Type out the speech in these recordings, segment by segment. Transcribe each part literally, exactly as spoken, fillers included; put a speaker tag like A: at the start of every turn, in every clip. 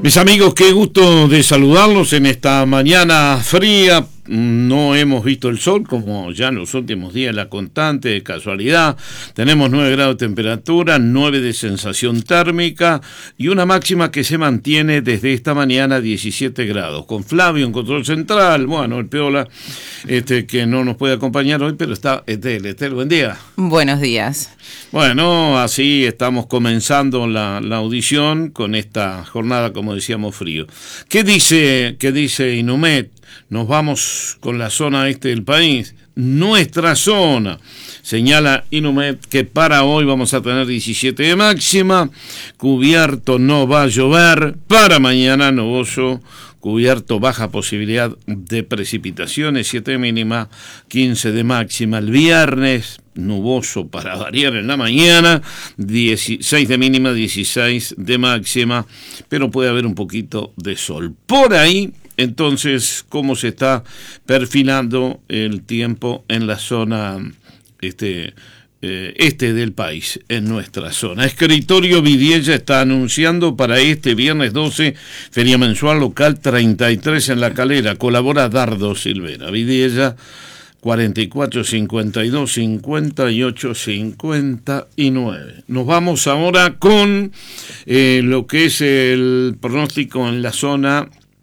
A: Mis amigos, qué gusto de saludarlos en esta mañana fría. No hemos visto el sol como ya en los últimos días, la constante de casualidad. Tenemos nueve grados de temperatura, nueve de sensación térmica y una máxima que se mantiene desde esta mañana diecisiete grados. Con Flavio en control central, bueno, el Piola, este, que no nos puede acompañar hoy, pero está Estel. Estel, buen día.
B: Buenos días.
A: Bueno, así estamos comenzando la, la audición con esta jornada, como decíamos, frío. ¿Qué dice, qué dice Inumet? Nos vamos con la zona este del país, nuestra zona. Señala Inumet que para hoy vamos a tener diecisiete de máxima, cubierto, no va a llover. Para mañana nuboso, cubierto, baja posibilidad de precipitaciones, siete de mínima, quince de máxima. El viernes, nuboso para variar en la mañana, dieciséis de mínima, dieciséis de máxima, pero puede haber un poquito de sol. Por ahí, entonces, ¿cómo se está perfilando el tiempo en la zona este, eh, este del país, en nuestra zona? Escritorio Vidiella está anunciando para este viernes doce, feria mensual local treinta y tres en La Calera. Colabora Dardo Silvera. Vidiella cuarenta y cuatro, cincuenta y dos, cincuenta y ocho, cincuenta y nueve. Nos vamos ahora con eh, lo que es el pronóstico en la zona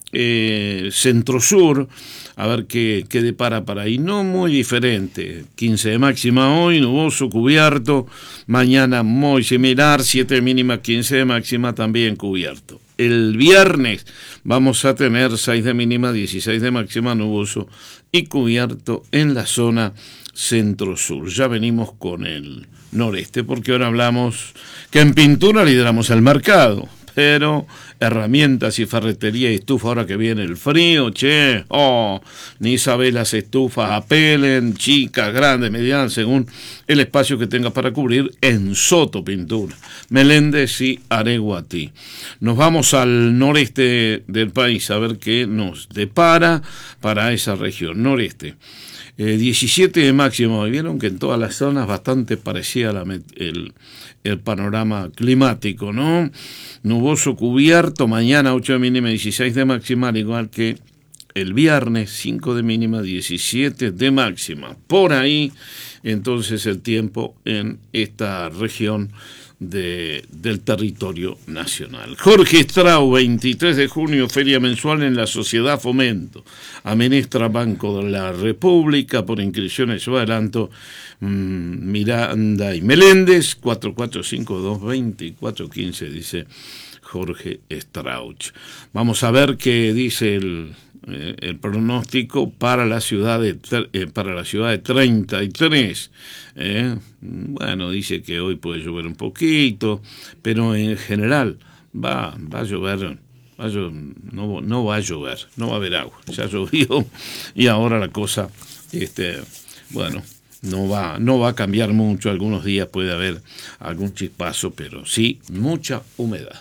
A: Eh, centro-sur, a ver qué, qué depara para ahí. No muy diferente, quince de máxima hoy, nuboso, cubierto. Mañana muy similar, siete de mínima, quince de máxima, también cubierto. El viernes vamos a tener seis de mínima, dieciséis de máxima, nuboso y cubierto en la zona centro-sur. Ya venimos con el noreste, porque ahora hablamos que en pintura lideramos el mercado, pero herramientas y ferretería y estufa, ahora que viene el frío, che, oh, ni sabés, las estufas apelen, chicas, grandes, medianas, según el espacio que tengas para cubrir, en Soto Pintura, Meléndez y Areguatí. Nos vamos al noreste del país a ver qué nos depara para esa región, noreste. Eh, diecisiete de máximo, vieron que en todas las zonas bastante parecía la, el, el panorama climático, ¿no? Nuboso, cubierto, mañana ocho de mínima, dieciséis de máxima, al igual que el viernes, cinco de mínima, diecisiete de máxima. Por ahí, entonces, el tiempo en esta región de, del territorio nacional. Jorge Strauss, veintitrés de junio, feria mensual en la Sociedad Fomento. Administra Banco de la República por inscripciones o adelanto. Mmm, Miranda y Meléndez, cuatro cuatro cinco dos, veinticuatro quince, dice Jorge Strauch. Vamos a ver qué dice el, eh, el pronóstico para la ciudad de eh, para la ciudad de treinta y tres. Eh. Bueno, dice que hoy puede llover un poquito, pero en general va, va a llover. Va a llover no, no va a llover, no va a haber agua. Ya llovió y ahora la cosa, este, bueno, no va, no va a cambiar mucho. Algunos días puede haber algún chispazo, pero sí mucha humedad.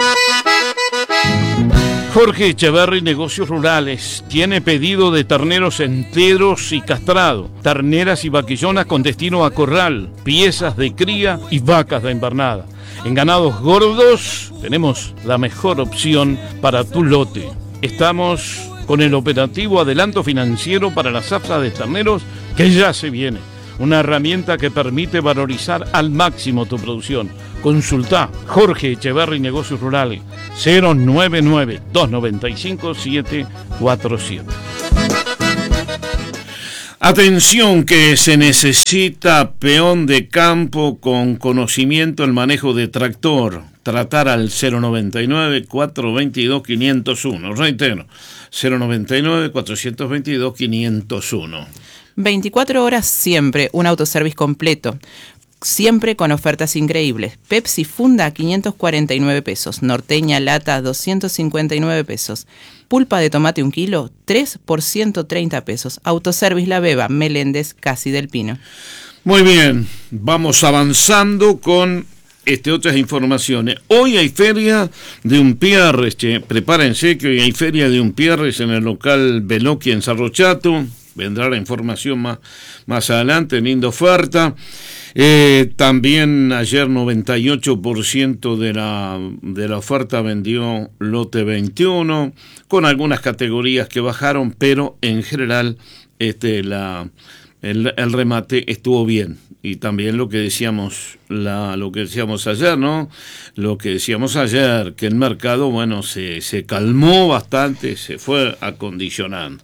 A: Jorge Echeverry, Negocios Rurales, tiene pedido de terneros enteros y castrado, terneras y vaquillonas con destino a corral, piezas de cría y vacas de invernada. En ganados gordos tenemos la mejor opción para tu lote. Estamos con el operativo adelanto financiero para la zafra de terneros que ya se viene. Una herramienta que permite valorizar al máximo tu producción. Consulta Jorge Echeverry, Negocios Rurales, cero nueve nueve, dos nueve cinco, siete cuatro siete. Atención, que se necesita peón de campo con conocimiento el manejo de tractor. Tratar al cero noventa y nueve, cuatrocientos veintidós, quinientos uno. Reitero, cero noventa y nueve, cuatrocientos veintidós, quinientos uno.
B: veinticuatro horas siempre, un autoservice completo. Siempre con ofertas increíbles. Pepsi funda a quinientos cuarenta y nueve pesos. Norteña lata doscientos cincuenta y nueve pesos. Pulpa de tomate un kilo, tres por ciento treinta pesos. Autoservice La Beba, Meléndez, Casi del Pino.
A: Muy bien, vamos avanzando con este, otras informaciones. Hoy hay feria de Umpierres, che. Prepárense que hoy hay feria de Umpierres en el local Veloqui en Cerro Chato. vendrá la información más, más adelante, linda oferta. Eh, también ayer noventa y ocho por ciento de la, de la oferta vendió lote veintiuno, con algunas categorías que bajaron, pero en general este, la, el, el remate estuvo bien. Y también lo que decíamos la, lo que decíamos ayer, ¿no? Lo que decíamos ayer, que el mercado, bueno, se, se calmó bastante, se fue acondicionando.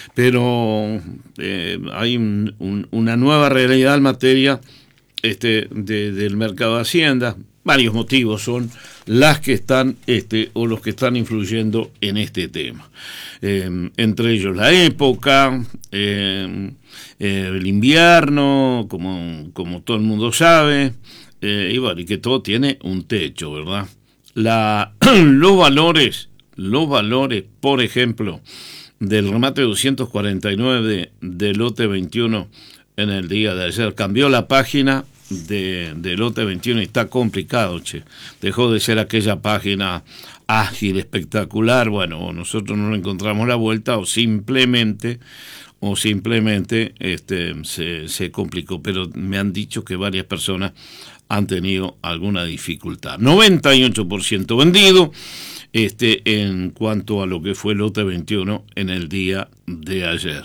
A: Pero eh, hay un, un, una nueva realidad en materia este, de, del mercado de Hacienda. Varios motivos son las que están este, o los que están influyendo en este tema. Eh, entre ellos la época, eh, eh, el invierno, como, como todo el mundo sabe, eh, y bueno, y que todo tiene un techo, ¿verdad? La, los valores, los valores, por ejemplo, del remate doscientos cuarenta y nueve de, de lote veintiuno en el día de ayer, cambió la página de, de lote veintiuno y está complicado, che. Dejó de ser aquella página ágil, espectacular, bueno, nosotros no le encontramos la vuelta o simplemente o simplemente este se, se complicó, pero me han dicho que varias personas han tenido alguna dificultad. noventa y ocho por ciento vendido este en cuanto a lo que fue el lote veintiuno en el día de ayer.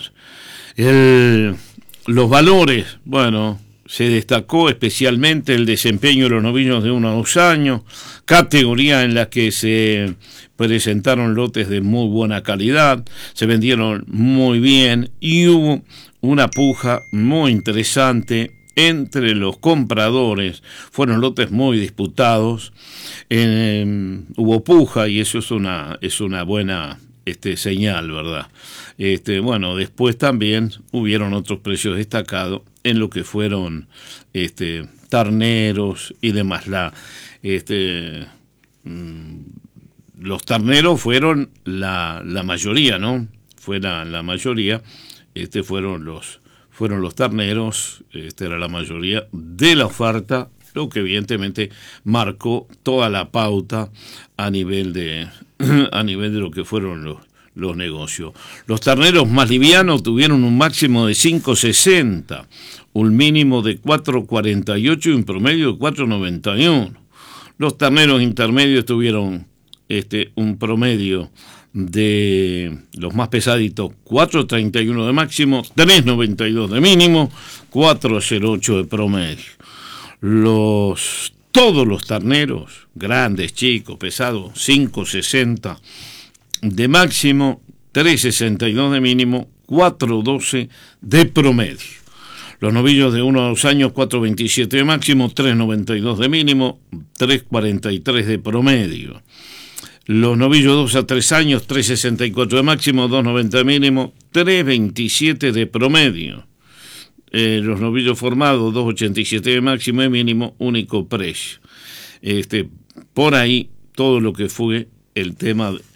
A: El, los valores, bueno, se destacó especialmente el desempeño de los novillos de uno a dos años, categoría en la que se presentaron lotes de muy buena calidad, se vendieron muy bien y hubo una puja muy interesante entre los compradores. Fueron lotes muy disputados, eh, hubo puja y eso es una, es una buena este, señal, ¿verdad? Este, bueno, después también hubieron otros precios destacados en lo que fueron este, terneros y demás. La, este, mmm, los terneros fueron la, la mayoría, ¿no? Fue la, la mayoría, este, fueron los fueron los terneros, este era la mayoría de la oferta, lo que evidentemente marcó toda la pauta a nivel de a nivel de lo que fueron los los negocios. Los terneros más livianos tuvieron un máximo de cinco sesenta, un mínimo de cuatro cuarenta y ocho y un promedio de cuatro noventa y uno. Los terneros intermedios tuvieron este un promedio de los más pesaditos, cuatro treinta y uno de máximo, tres noventa y dos de mínimo, cuatro cero ocho de promedio. Los todos los terneros, grandes, chicos, pesados, cinco sesenta de máximo, tres sesenta y dos de mínimo, cuatro doce de promedio. Los novillos de uno a dos años, cuatro veintisiete de máximo, tres noventa y dos de mínimo, tres cuarenta y tres de promedio. Los novillos dos a tres años, tres sesenta y cuatro de máximo, dos noventa de mínimo, tres veintisiete de promedio. Eh, los novillos formados, dos ochenta y siete de máximo y mínimo, único precio. Este, por ahí, todo lo que fue el tema de,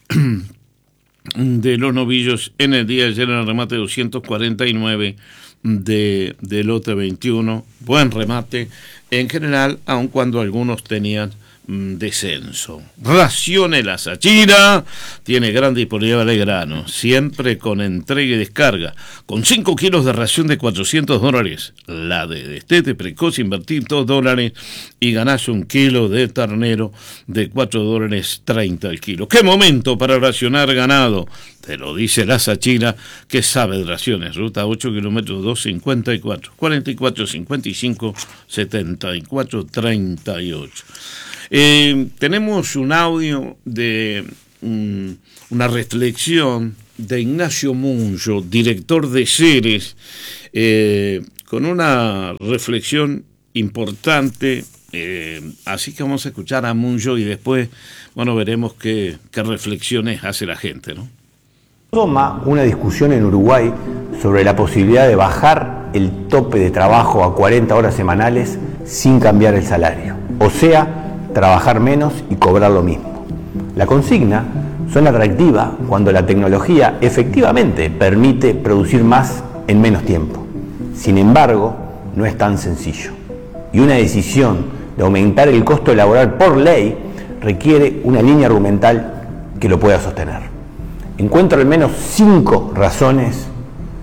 A: de los novillos en el día de ayer en el remate doscientos cuarenta y nueve de, de lote veintiuno. Buen remate en general, aun cuando algunos tenían descenso. Raciones La Sachira tiene gran disponibilidad de grano, siempre con entrega y descarga, con cinco kilos de ración de cuatrocientos dólares, la de destete precoz, invertir dos dólares y ganás un kilo de ternero de cuatro dólares treinta el kilo. ¡Qué momento para racionar ganado! Te lo dice La Sachira, que sabe de raciones. Ruta ocho kilómetros, dos cincuenta y cuatro, cuarenta y cuatro cincuenta y cinco, setenta y cuatro treinta y ocho. Eh, tenemos un audio de um, una reflexión de Ignacio Munjo, director de Ceres, eh, con una reflexión importante, eh, así que vamos a escuchar a Munjo y después, bueno, veremos qué, qué reflexiones hace la gente, ¿no?
C: Toma una discusión en Uruguay sobre la posibilidad de bajar el tope de trabajo a cuarenta horas semanales sin cambiar el salario, o sea, trabajar menos y cobrar lo mismo. La consigna suena atractiva cuando la tecnología efectivamente permite producir más en menos tiempo. Sin embargo, no es tan sencillo. Y una decisión de aumentar el costo laboral por ley requiere una línea argumental que lo pueda sostener. Encuentro al menos cinco razones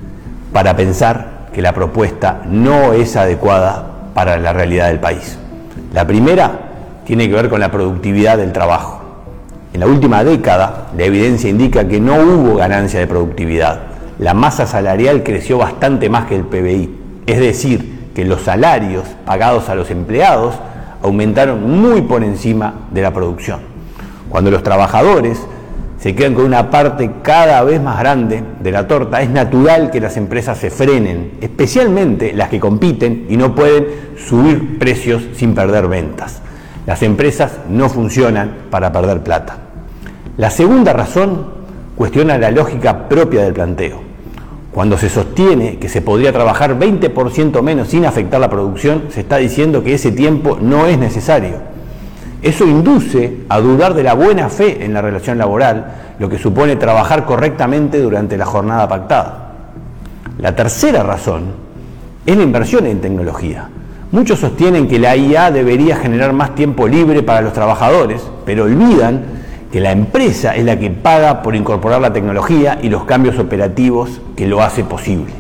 C: para pensar que la propuesta no es adecuada para la realidad del país. La primera tiene que ver con la productividad del trabajo. En la última década, la evidencia indica que no hubo ganancia de productividad. La masa salarial creció bastante más que el P B I, es decir, que los salarios pagados a los empleados aumentaron muy por encima de la producción. Cuando los trabajadores se quedan con una parte cada vez más grande de la torta, es natural que las empresas se frenen, especialmente las que compiten y no pueden subir precios sin perder ventas. Las empresas no funcionan para perder plata. La segunda razón cuestiona la lógica propia del planteo. Cuando se sostiene que se podría trabajar veinte por ciento menos sin afectar la producción, se está diciendo que ese tiempo no es necesario. Eso induce a dudar de la buena fe en la relación laboral, lo que supone trabajar correctamente durante la jornada pactada. La tercera razón es la inversión en tecnología. Muchos sostienen que la I A debería generar más tiempo libre para los trabajadores, pero olvidan que la empresa es la que paga por incorporar la tecnología y los cambios operativos que lo hace posible.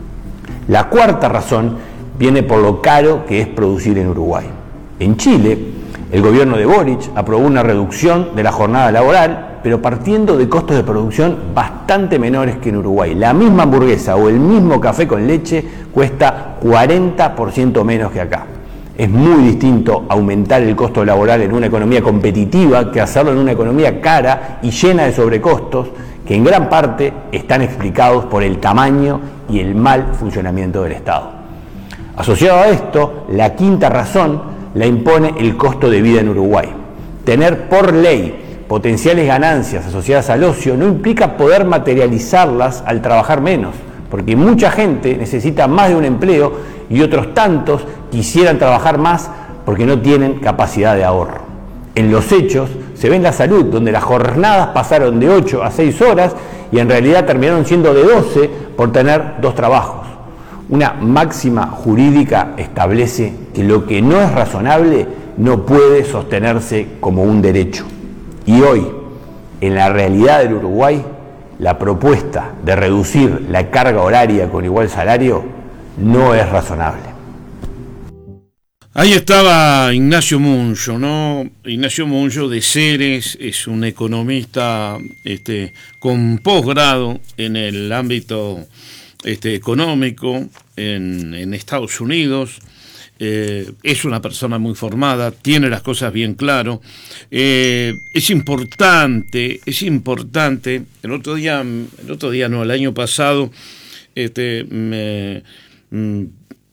C: La cuarta razón viene por lo caro que es producir en Uruguay. En Chile, el gobierno de Boric aprobó una reducción de la jornada laboral, pero partiendo de costos de producción bastante menores que en Uruguay. La misma hamburguesa o el mismo café con leche cuesta cuarenta por ciento menos que acá. Es muy distinto aumentar el costo laboral en una economía competitiva que hacerlo en una economía cara y llena de sobrecostos que en gran parte están explicados por el tamaño y el mal funcionamiento del Estado. Asociado a esto, la quinta razón la impone el costo de vida en Uruguay. Tener por ley potenciales ganancias asociadas al ocio no implica poder materializarlas al trabajar menos, porque mucha gente necesita más de un empleo y otros tantos quisieran trabajar más porque no tienen capacidad de ahorro. En los hechos se ve en la salud, donde las jornadas pasaron de ocho a seis horas y en realidad terminaron siendo de doce por tener dos trabajos. Una máxima jurídica establece que lo que no es razonable no puede sostenerse como un derecho. Y hoy, en la realidad del Uruguay, la propuesta de reducir la carga horaria con igual salario no es razonable.
A: Ahí estaba Ignacio Munyo, ¿no? Ignacio Munyo de Ceres, es un economista este, con posgrado en el ámbito este, económico en, en Estados Unidos. Eh, es una persona muy formada, tiene las cosas bien claro. Eh, es importante, es importante. El otro día, el otro día no, el año pasado, este, me, mm,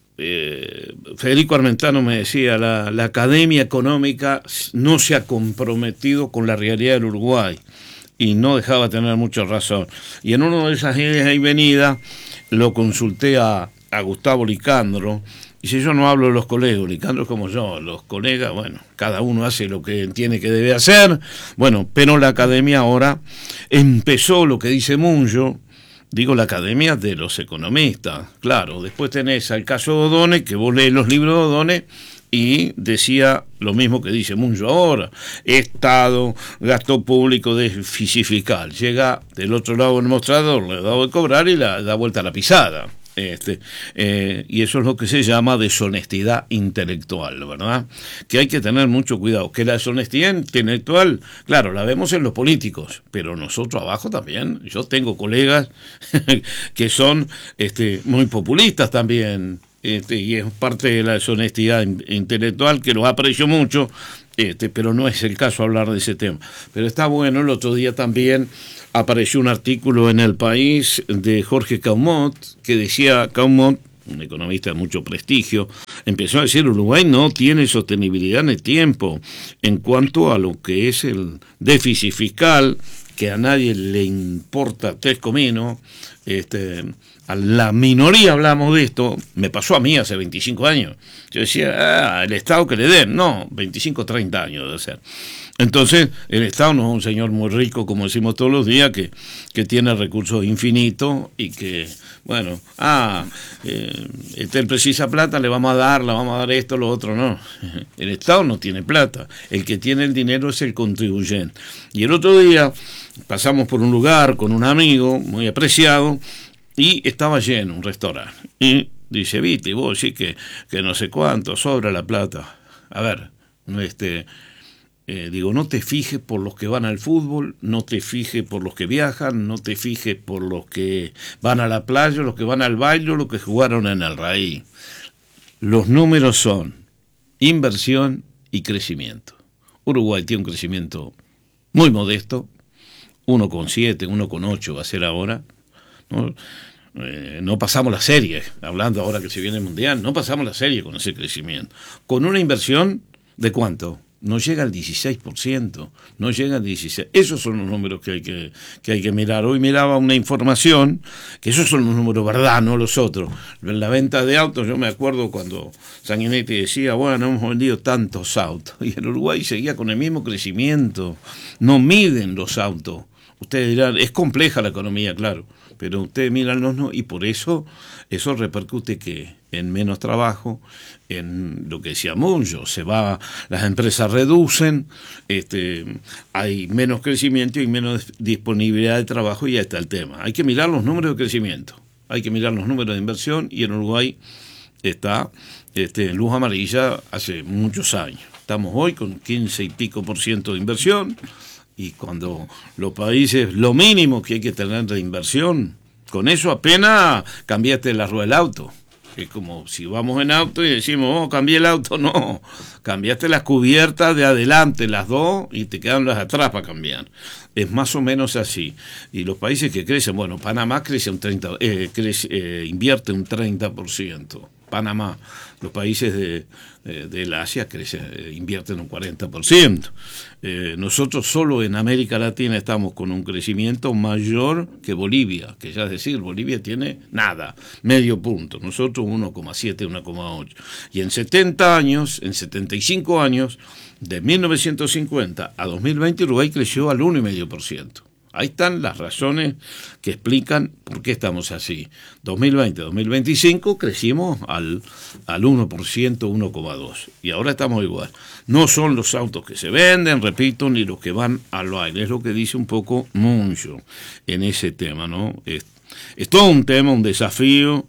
A: eh, Federico Armentano me decía, la, la Academia Económica no se ha comprometido con la realidad del Uruguay, y no dejaba de tener mucha razón. Y en una de esas idas y venidas lo consulté a, a Gustavo Licandro. Y si yo no hablo de los colegas, Licandro como yo, los colegas, bueno, cada uno hace lo que entiende que debe hacer, bueno, pero la academia ahora empezó lo que dice Munyo, digo la academia de los economistas, claro, después tenés al caso de O'Donnell, que vos lees los libros de O'Donnell, y decía lo mismo que dice Munyo ahora, Estado, gasto público, déficit fiscal, llega del otro lado del mostrador, le da de cobrar y la da vuelta a la pisada. Este, eh, y eso es lo que se llama deshonestidad intelectual, ¿verdad? Que hay que tener mucho cuidado, que la deshonestidad intelectual, claro, la vemos en los políticos, pero nosotros abajo también. Yo tengo colegas que son este, muy populistas también, este, y es parte de la deshonestidad intelectual que los aprecio mucho, este, pero no es el caso hablar de ese tema. Pero está bueno, el otro día también apareció un artículo en El País de Jorge Caumont, que decía, Caumont, un economista de mucho prestigio, empezó a decir, Uruguay no tiene sostenibilidad en el tiempo en cuanto a lo que es el déficit fiscal, que a nadie le importa tres cominos, este, a la minoría hablamos de esto, me pasó a mí hace veinticinco años, yo decía, ah, el Estado que le den, no, veinticinco, treinta años debe ser. Entonces, el Estado no es un señor muy rico, como decimos todos los días, que, que tiene recursos infinitos y que, bueno, ah, eh, este él precisa plata, le vamos a dar, le vamos a dar esto, lo otro, no. El Estado no tiene plata, el que tiene el dinero es el contribuyente. Y el otro día pasamos por un lugar con un amigo muy apreciado y estaba lleno un restaurante. Y dice, viste, vos sí que, que no sé cuánto, sobra la plata. A ver, este... Eh, digo, no te fijes por los que van al fútbol, no te fijes por los que viajan, no te fijes por los que van a la playa, los que van al baile, los que jugaron en el Raí. Los números son inversión y crecimiento. Uruguay tiene un crecimiento muy modesto, uno coma siete, uno coma ocho va a ser ahora, ¿no? Eh, no pasamos la serie, hablando ahora que se viene el Mundial, no pasamos la serie con ese crecimiento. Con una inversión, ¿de cuánto? No llega al dieciséis por ciento, no llega al dieciséis por ciento. Esos son los números que hay que, que hay que mirar. Hoy miraba una información, que esos son los números verdad, no los otros. En la venta de autos, yo me acuerdo cuando Sanguinetti decía, bueno, hemos vendido tantos autos, y el Uruguay seguía con el mismo crecimiento. No miden los autos. Ustedes dirán, es compleja la economía, claro, pero ustedes miran los no, y por eso eso repercute que en menos trabajo, en lo que decía Munjo, se va, las empresas reducen, este, hay menos crecimiento y menos disponibilidad de trabajo, y ahí está el tema. Hay que mirar los números de crecimiento, hay que mirar los números de inversión, y en Uruguay está este, en luz amarilla hace muchos años. Estamos hoy con quince y pico por ciento de inversión, y cuando los países, lo mínimo que hay que tener de inversión, con eso apenas cambiaste la rueda del auto. Es como si vamos en auto y decimos, oh, cambié el auto. No, cambiaste las cubiertas de adelante, las dos, y te quedan las atrás para cambiar. Es más o menos así. Y los países que crecen, bueno, Panamá crece un treinta, eh, crece, eh, invierte un treinta por ciento. Panamá, los países de, eh, del Asia crecen, eh, invierten un cuarenta por ciento. Eh, nosotros solo en América Latina estamos con un crecimiento mayor que Bolivia, que ya es decir, Bolivia tiene nada, medio punto. Nosotros uno coma siete, uno coma ocho. Y en setenta años, en setenta y cinco años, de mil novecientos cincuenta a dos mil veinte, Uruguay creció al uno coma cinco por ciento. Ahí están las razones que explican por qué estamos así. dos mil veinte a dos mil veinticinco crecimos al, al uno por ciento, uno coma dos por ciento. Y ahora estamos igual. No son los autos que se venden, repito, ni los que van al baile. Es lo que dice un poco Muncho en ese tema, ¿no? Es, es todo un tema, un desafío.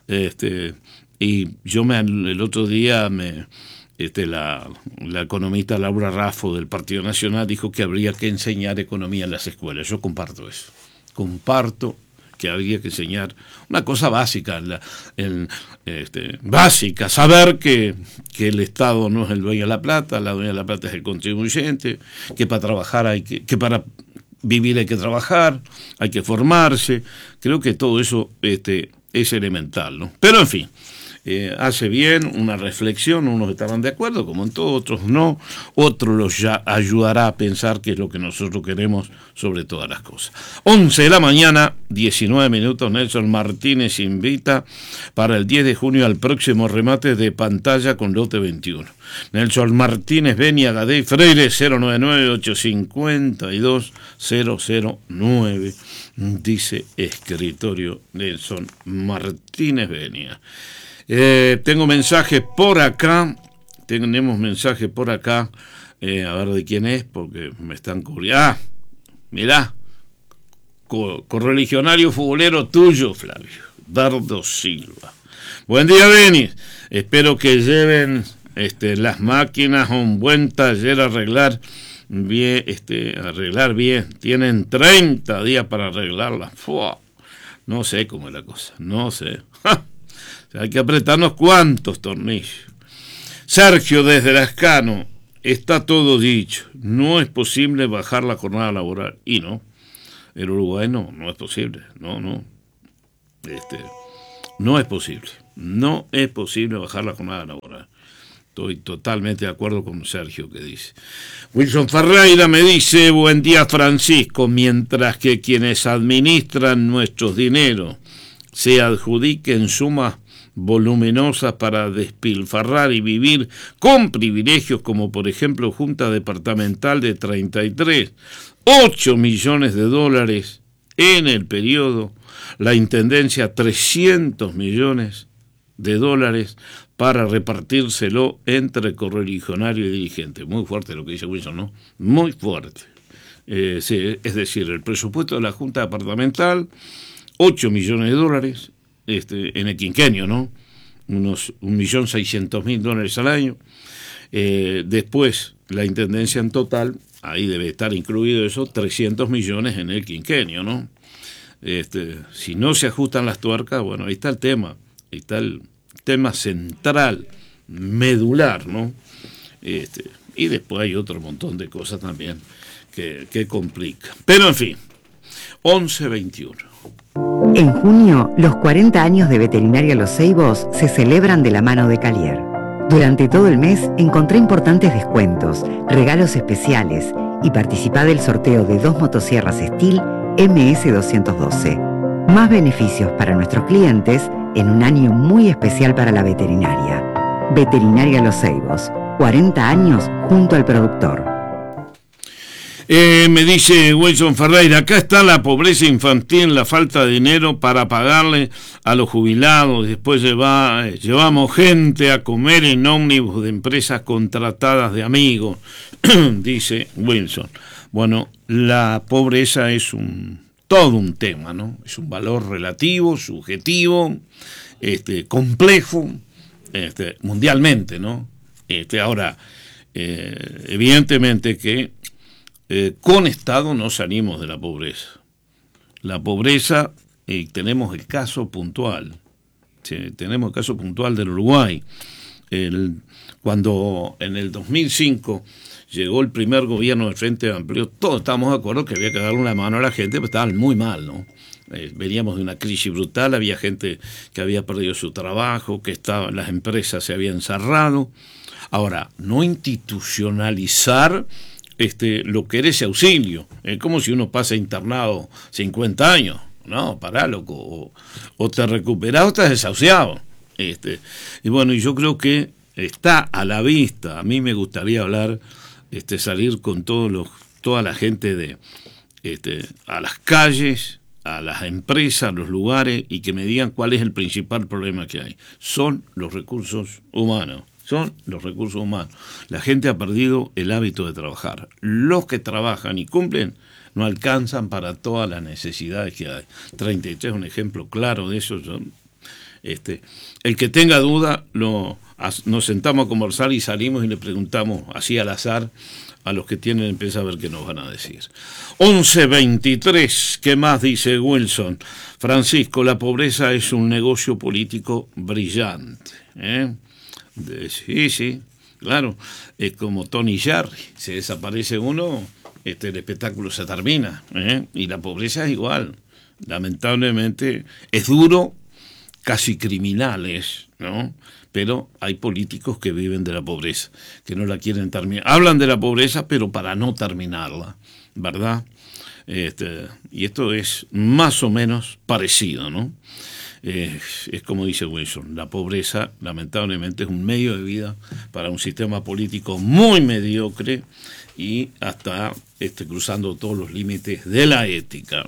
A: Este, y yo me, el otro día me... Este, la, la economista Laura Raffo del Partido Nacional dijo que habría que enseñar economía en las escuelas. Yo comparto eso. Comparto que habría que enseñar una cosa básica, la, en, este, básica, saber que, que el Estado no es el dueño de la plata, la dueña de la plata es el contribuyente, que para trabajar hay que, que para vivir hay que trabajar, hay que formarse. Creo que todo eso este, es elemental, ¿no? Pero en fin. Eh, hace bien una reflexión, unos estarán de acuerdo, como en todo, otros no, otros los ya ayudará a pensar qué es lo que nosotros queremos sobre todas las cosas. once de la mañana, diecinueve minutos, Nelson Martínez invita para el diez de junio al próximo remate de pantalla con lote veintiuno. Nelson Martínez, Benia, Gadey, Freire, cero nueve nueve, ocho cinco dos, cero cero nueve, dice escritorio Nelson Martínez, Benia. Eh, tengo mensajes por acá, tenemos mensajes por acá, eh, a ver de quién es, porque me están cubriendo. Ah, mirá, co- correligionario futbolero tuyo, Flavio, Dardo Silva. Buen día, Denis, espero que lleven este, las máquinas a un buen taller a arreglar bien, este, arreglar bien, tienen treinta días para arreglarlas. Fua. No sé cómo es la cosa, no sé. ¡Ja! Hay que apretarnos cuantos tornillos. Sergio desde Lascano, está todo dicho. No es posible bajar la jornada laboral. Y no, el Uruguay no, no es posible. No, no. Este, no es posible. No es posible bajar la jornada laboral. Estoy totalmente de acuerdo con Sergio que dice. Wilson Ferreira me dice, buen día Francisco, mientras que quienes administran nuestros dineros se adjudiquen sumas voluminosas para despilfarrar y vivir con privilegios como por ejemplo Junta Departamental de treinta y tres, ocho millones de dólares en el periodo, la Intendencia trescientos millones de dólares para repartírselo entre correligionario y dirigente. Muy fuerte lo que dice Wilson, ¿no? Muy fuerte. Eh, sí, es decir, el presupuesto de la Junta Departamental, ocho millones de dólares este, en el quinquenio, ¿no? Unos un millón seiscientos mil dólares al año. Eh, después, la intendencia en total, ahí debe estar incluido eso, trescientos millones en el quinquenio, ¿no? Este, si no se ajustan las tuercas, bueno, ahí está el tema, ahí está el tema central, medular, ¿no? Este, y después hay otro montón de cosas también que, que complican. Pero en fin, once veintiuno.
D: En junio, los cuarenta años de Veterinaria Los Ceibos se celebran de la mano de Calier. Durante todo el mes encontré importantes descuentos, regalos especiales y participá del sorteo de dos motosierras Steel M S doscientos doce. Más beneficios para nuestros clientes en un año muy especial para la veterinaria. Veterinaria Los Ceibos, cuarenta años junto al productor.
A: Eh, me dice Wilson Ferreira, acá está la pobreza infantil, la falta de dinero para pagarle a los jubilados, después lleva, eh, llevamos gente a comer en ómnibus de empresas contratadas de amigos, dice Wilson. Bueno, la pobreza es un todo un tema, ¿no? Es un valor relativo, subjetivo, este, complejo, este, mundialmente, ¿no? Este, ahora, eh, evidentemente que Eh, con Estado no salimos de la pobreza. La pobreza, eh, tenemos el caso puntual, ¿sí? Tenemos el caso puntual del Uruguay. El, cuando en el dos mil cinco llegó el primer gobierno del Frente Amplio, todos estábamos de acuerdo que había que darle una mano a la gente, pero estaban muy mal, ¿no? Eh, veníamos de una crisis brutal, había gente que había perdido su trabajo, que estaba, las empresas se habían cerrado. Ahora, no institucionalizar Este, lo que era ese auxilio, es como si uno pasa internado cincuenta años, no, pará, loco, o, o te recuperás o estás desahuciado. Este, y bueno, y yo creo que está a la vista. A mí me gustaría hablar, este, salir con todos los, toda la gente de, este, a las calles, a las empresas, a los lugares, y que me digan cuál es el principal problema que hay. Son los recursos humanos. Son los recursos humanos. La gente ha perdido el hábito de trabajar. Los que trabajan y cumplen no alcanzan para todas las necesidades que hay. treinta y tres es un ejemplo claro de eso. Este, el que tenga duda, lo, nos sentamos a conversar y salimos y le preguntamos así al azar a los que tienen empresa a ver qué nos van a decir. once veintitrés, ¿qué más dice Wilson? Francisco, la pobreza es un negocio político brillante, ¿eh? De, sí, sí, claro, es como Tony Jerry, se desaparece uno, este, el espectáculo se termina, ¿eh? Y la pobreza es igual, lamentablemente es duro, casi criminales, ¿no? Pero hay políticos que viven de la pobreza, que no la quieren terminar, hablan de la pobreza pero para no terminarla, ¿verdad? Este, y esto es más o menos parecido, ¿no? Eh, es como dice Wilson, la pobreza lamentablemente es un medio de vida para un sistema político muy mediocre y hasta este, cruzando todos los límites de la ética.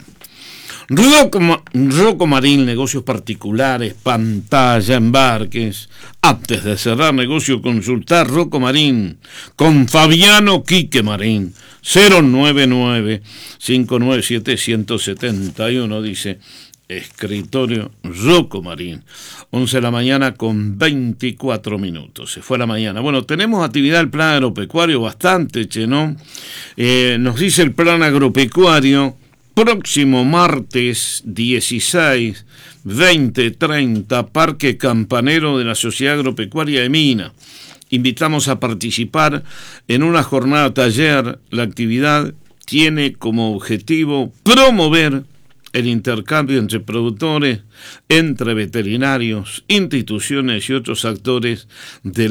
A: Rocco, Rocco Marín, negocios particulares, pantalla, embarques. Antes de cerrar negocio, consultar Rocco Marín con Fabiano Quique Marín, cero nueve nueve, cinco nueve siete, uno cero siete uno, dice escritorio Rocco Marín. once de la mañana con veinticuatro minutos. Se fue la mañana. Bueno, tenemos actividad del plan agropecuario bastante, che, ¿no? Eh, nos dice el plan agropecuario, próximo martes dieciséis, veinte, treinta, Parque Campanero de la Sociedad Agropecuaria de Mina. Invitamos a participar en una jornada taller. La actividad tiene como objetivo promover el intercambio entre productores, entre veterinarios, instituciones y otros actores de